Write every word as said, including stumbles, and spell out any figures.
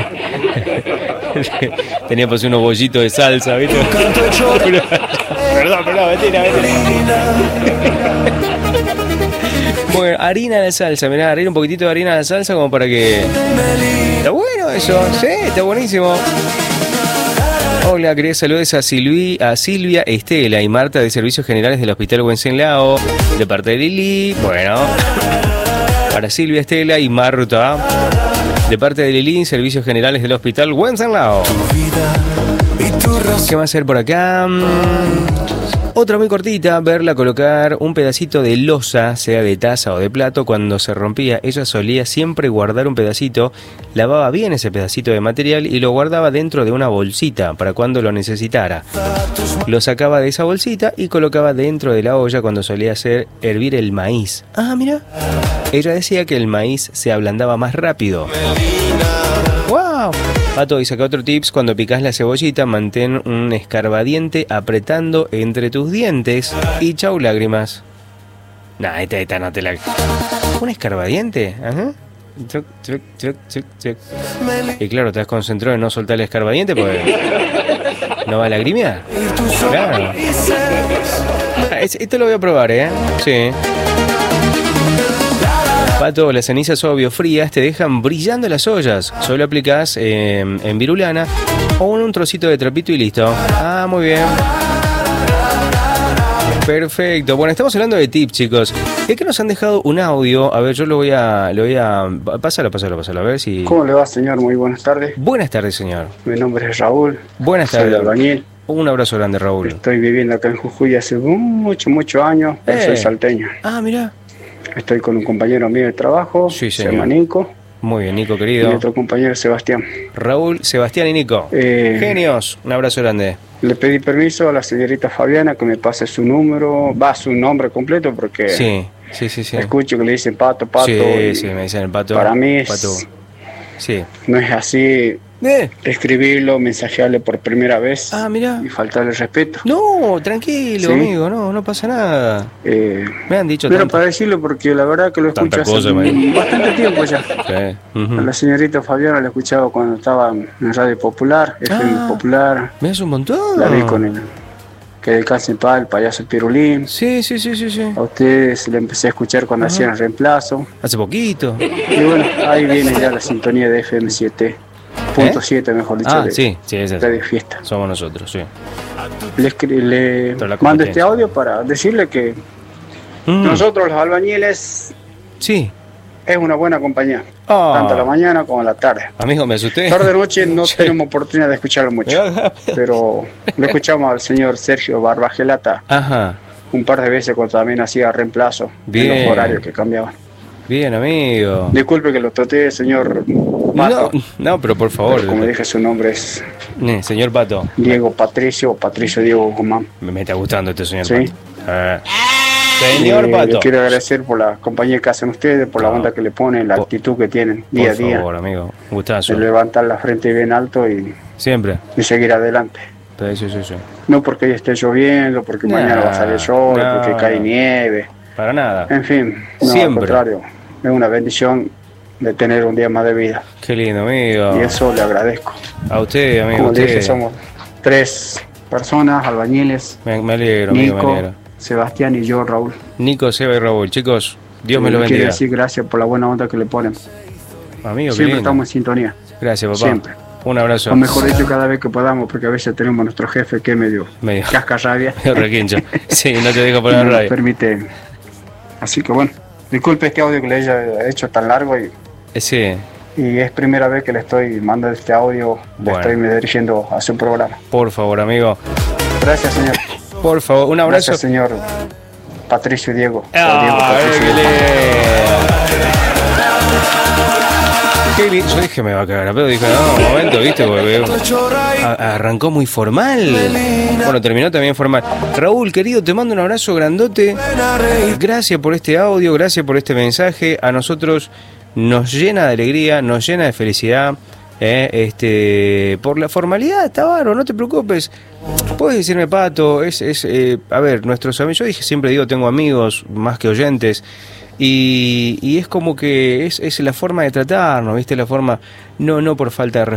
Tenía pues unos bollitos de salsa, ¿viste? Perdón, perdón, mentira, mentira. Bueno, harina de salsa, mirá, harina, un poquitito de harina de salsa como para que... Está bueno eso, sí, está buenísimo. Hola, quería saludar a, Silvi, a Silvia, Estela y Marta de Servicios Generales del Hospital Wenceslao, de parte de Lili. Bueno, para Silvia, Estela y Marta, de parte de Lili, Servicios Generales del Hospital Wenceslao. ¿Qué va a hacer por acá? Otra muy cortita, verla colocar un pedacito de loza, sea de taza o de plato, cuando se rompía. Ella solía siempre guardar un pedacito, lavaba bien ese pedacito de material y lo guardaba dentro de una bolsita para cuando lo necesitara. Lo sacaba de esa bolsita y colocaba dentro de la olla cuando solía hacer hervir el maíz. Ah, mira. Ella decía que el maíz se ablandaba más rápido. ¡Wow! Pato, y saca otro tips: cuando picas la cebollita, mantén un escarbadiente apretando entre tus dientes y chau lágrimas. Nah, esta, esta no te la... ¿Un escarbadiente? Ajá. Chuc, chuc, chuc, chuc, chuc. Y claro, te has concentrado en no soltar el escarbadiente porque no va a lagrimear. Claro. Esto lo voy a probar, ¿eh? Sí. Pato, las cenizas obvio frías te dejan brillando las ollas. Solo aplicás eh, en virulana o en un trocito de trapito y listo. Ah, muy bien. Perfecto. Bueno, estamos hablando de tips, chicos. Es que nos han dejado un audio. A ver, yo lo voy a... Lo voy a... Pásalo, pásalo, pásalo. A ver si... ¿Cómo le va, señor? Muy buenas tardes. Buenas tardes, señor. Mi nombre es Raúl. Buenas tardes. Soy albañil. Un abrazo grande, Raúl. Estoy viviendo acá en Jujuy hace muchos, muchos años, pero eh. soy salteño. Ah, mira. Estoy con un compañero mío de trabajo, sí, se llama Nico. Muy bien, Nico, querido. Y otro compañero, Sebastián. Raúl, Sebastián y Nico. Eh, Genios, un abrazo grande. Le pedí permiso a la señorita Fabiana que me pase su número, va su nombre completo porque sí, sí, sí, sí. escucho que le dicen Pato, Pato. Sí, sí, me dicen el Pato. Para mí es, Pato. Sí. No es así. ¿Eh? Escribirlo, mensajearle por primera vez. Ah, mira. Y faltarle respeto. No, tranquilo, ¿sí? Amigo, no, no pasa nada. Eh, me han dicho Pero tanto, para decirlo, porque la verdad que lo escucho hace cosa, bastante tiempo ya. Sí. Uh-huh. A la señorita Fabiana la escuchaba cuando estaba en Radio Popular, ah, F M Popular. Me hace un montón. La vi con el que descanse en paz, el payaso Pirulín. Sí, sí, sí, sí, sí. A ustedes le empecé a escuchar cuando uh-huh. hacían el reemplazo. Hace poquito. Y bueno, ahí viene ya la sintonía de F M siete. Punto siete, ¿Eh? Mejor dicho. Ah, de, sí, sí, es eso. De fiesta. Somos nosotros, sí. Le, le mando este audio para decirle que mm. nosotros los albañiles sí. es una buena compañía. Oh. Tanto a la mañana como a la tarde. Amigo, me asusté. Tarde noche no sí. tenemos oportunidad de escucharlo mucho. Pero le escuchamos al señor Sergio Barbagelata. Ajá. Un par de veces cuando también hacía reemplazo. Bien. En los horarios que cambiaban. Bien, amigo. Disculpe que lo traté, señor Pato. No, no, pero por favor. Pero como dije, su nombre es... Eh, señor Pato. Diego Patricio, Patricio Diego Guzmán. Me, me está gustando este señor ¿Sí? Pato. Ah. Señor eh, Pato. Yo quiero agradecer por la compañía que hacen ustedes, por la onda que le ponen, la por, actitud que tienen día a día. Por favor, amigo. Gustazo. De levantar la frente bien alto y... Siempre. Y seguir adelante. Sí, sí, sí, sí. No porque hoy esté lloviendo, porque nah, mañana va a salir sol, no, porque cae nieve. Para nada. En fin, no, Siempre. Al contrario. Es una bendición de tener un día más de vida. Qué lindo, amigo. Y eso le agradezco. A usted, amigo. Como usted. le dije, somos tres personas, albañiles. Me, me alegro, Nico, amigo, me alegro. Sebastián y yo, Raúl. Nico, Seba y Raúl. Chicos, Dios me lo bendiga. Quiero decir gracias por la buena onda que le ponen. Amigo, siempre estamos en sintonía. Gracias, papá. Siempre. Un abrazo. O mejor dicho, cada vez que podamos, porque a veces tenemos a nuestro jefe que es medio, medio. cascarrabia. Medio requincho. Sí, no te dejo poner no radio. Permite. Así que bueno. Disculpe este audio que le haya hecho tan largo y, sí. y es primera vez que le estoy mandando este audio, bueno. Le estoy me dirigiendo a su programa. Por favor, amigo. Gracias, señor. Por favor, un abrazo. Gracias, señor Patricio Diego. Ah, Diego Patricio Diego. Yo dije me va a cagar, pero dije, no, un momento, viste, porque arrancó muy formal. Bueno, terminó también formal. Raúl, querido, te mando un abrazo grandote. Gracias por este audio, gracias por este mensaje. A nosotros nos llena de alegría, nos llena de felicidad. Eh, este, por la formalidad, está bárbaro, no te preocupes. Puedes decirme Pato, es, es eh, a ver, nuestros amigos, yo dije, siempre digo, tengo amigos más que oyentes. Y, y es como que es, es la forma de tratarnos, ¿viste? La forma, no, no por falta de respeto.